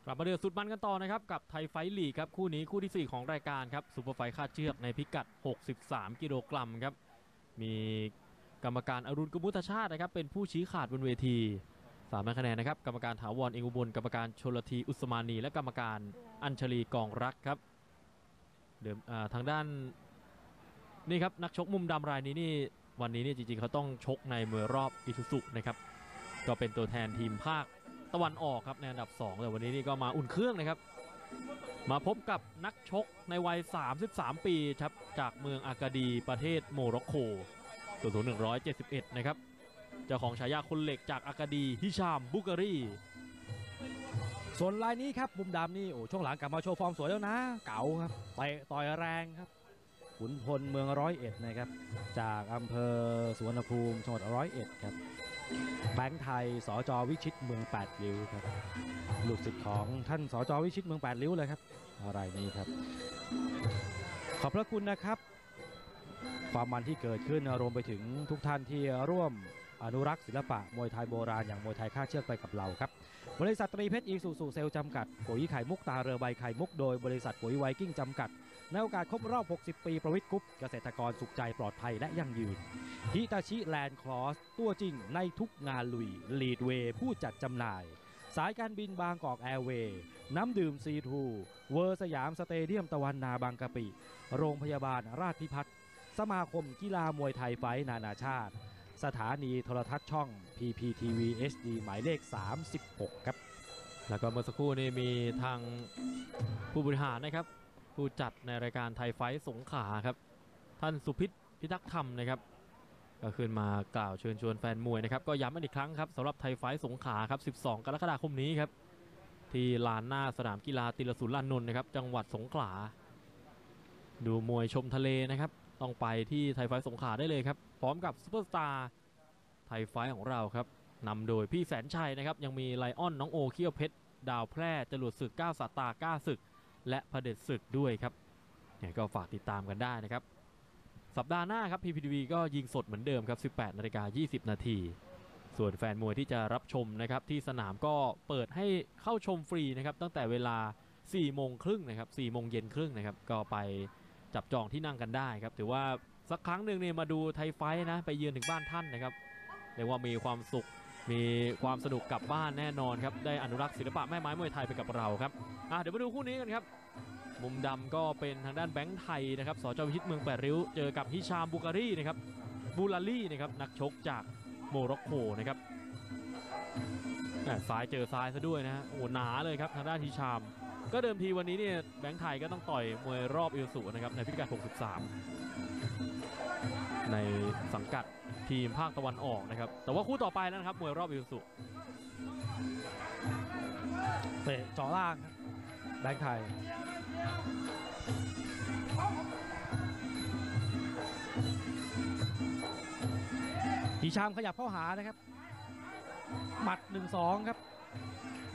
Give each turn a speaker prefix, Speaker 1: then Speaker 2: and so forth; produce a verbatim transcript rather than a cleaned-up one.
Speaker 1: กลับมาเดือดสุดมันกันต่อนะครับกับไทยไฟท์ลีกครับคู่นี้คู่ที่สี่ของรายการครับซูเปอร์ไฟท์คาดเชือกในพิกัดหกสิบสามกิโลกรัมครับมีกรรมการอรุณกุมุตชาตินะครับเป็นผู้ชี้ขาดบนเวทีสามคะแนนนะครับกรรมการถาวรเองอุบลกรรมการชลทีอุสมานีและกรรมการอัญชลีกองรักครับเดิมทางด้านนี่ครับนักชกมุมดำรายนี้นี่วันนี้นี่จริงๆเขาต้องชกในมวยรอบอิซุสุนะครับก็เป็นตัวแทนทีมภาคตะวันออกครับในอันดับสองแต่วันนี้นี่ก็มาอุ่นเครื่องนะครับมาพบกับนักชกในวัยสามสิบสามปีครับจากเมืองอากาดีประเทศโมร็อกโกตัวสูงหนึ่งร้อยเจ็ดสิบเอ็ดนะครับเจ้าของฉายาคนเหล็กจากอากาดีฮิชามบุการี
Speaker 2: ส่วนรายนี้ครับมุมดำนี่โอ้ช่วงหลังกลับมาโชว์ฟอร์มสวยแล้วนะเก๋าครับเตะต่อยแรงครับขุนพลเมืองร้อยเอ็ดนะครับจากอำเภอสุวรรณภูมิจังหวัดร้อยเอ็ดครับแบงค์ไทยสจวิชิตเมืองแปดริ้วครับลูกศิษย์ของท่านสจวิชิตเมืองแปดริ้วเลยครับรายนี้ครับขอบพระคุณนะครับความมันที่เกิดขึ้นรวมไปถึงทุกท่านที่ร่วมอนุรักษ์ศิลปะมวยไทยโบราณอย่างมวยไทยคาดเชือกไปกับเราครับบริษัทตรีเพชรอีซูซูเซลจำกัดปุ๋ยไข่มุกตาเรือใบไข่มุกโดยบริษัทปุ๋ยไวกิ้งจำกัดในโอกาสครบรอบหกสิบปีประวิทย์กรุ๊ปเกษตรกรสุขใจปลอดภัยและยั่งยืนฮิตาชิแลนด์คลอสตัวจริงในทุกงานลุยลีดเวย์ผู้จัดจำหน่ายสายการบินบางกอกแอร์เวย์น้ำดื่มซีทูเวอร์สยามสเตเดียมตะวันนาบางกะปิโรงพยาบาลราชพิพัฒน์สมาคมกีฬามวยไทยไฟท์นานาชาติสถานีโทรทัศน์ช่อง พี พี ที วี เอช ดี หมายเลขสามสิบหกครับ
Speaker 1: แล้วก็เมื่อสักครู่นี้มีทางผู้บริหารนะครับผู้จัดในรายการไทยไฟท์สงขลาครับท่านสุพิษพิทักษ์ธรรมนะครับก็ขึ้นมากล่าวเชิญชวนแฟนมวยนะครับก็ย้ำอีกครั้งครับสำหรับไทยไฟท์สงขลาครับสิบสองกรกฎาคมนี้ครับที่ลานหน้าสนามกีฬาติลสุรลานนท์นะครับจังหวัดสงขลาดูมวยชมทะเลนะครับต้องไปที่ไทยไฟท์สงขลาได้เลยครับพร้อมกับซุปเปอร์สตาร์ไทยไฟท์ของเราครับนำโดยพี่แสนชัยนะครับยังมีไลออนน้องโอเขี้ยวเพชรดาวแพร่จรวดศึกก้าวสตาร์ก้าศึกและเผด็จศึกด้วยครับเนี่ยก็ฝากติดตามกันได้นะครับสัปดาห์หน้าครับ พี พี ที วี ก็ยิงสดเหมือนเดิมครับ สิบแปดนาฬิกายี่สิบนาทีส่วนแฟนมวยที่จะรับชมนะครับที่สนามก็เปิดให้เข้าชมฟรีนะครับตั้งแต่เวลาสี่โมงครึ่งนะครับสี่โมงเย็นครึ่งนะครับก็ไปจับจองที่นั่งกันได้ครับถือว่าสักครั้งหนึ่งเนี่ยมาดูไทยไฟท์นะไปเยือนถึงบ้านท่านนะครับเรียกว่ามีความสุขมีความสนุกกลับบ้านแน่นอนครับได้อนุรักษ์ศิลปะแม่ไม้มวยไทยไปกับเราครับอ่ะเดี๋ยวมาดูคู่นี้กันครับมุมดำก็เป็นทางด้านแบงค์ไทยนะครับสจวิชิตเมืองแปดริ้วเจอกับฮิชามบุการีนะครับบูลารี่นะครับนักชกจากโมร็อกโกนะครับซ้ายเจอซ้ายซะด้วยนะโอ้หนาเลยครับทางด้านฮิชามก็เดิมทีวันนี้เนี่ยแบงค์ไทยก็ต้องต่อยมวยรอบอิซุสุนะครับในพิกัดหกสิบสามในสังกัดทีมภาคตะวันออกนะครับแต่ว่าคู่ต่อไปแล้วนะครับมวยรอบอิซุสุ
Speaker 2: เตะเจาะล่างครับแบงค์ไทยฮิชามขยับเข้าหานะครับหมัด หนึ่งสอง ครับ